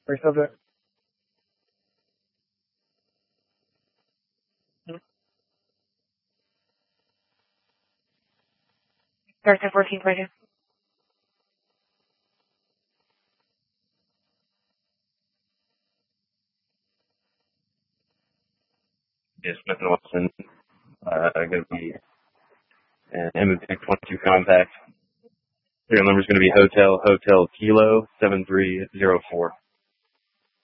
First subject. Starts at 14.2. Yes, Smith and Wesson. Going to be an MMX 22 compact. Serial number is going to be Hotel Kilo 7304.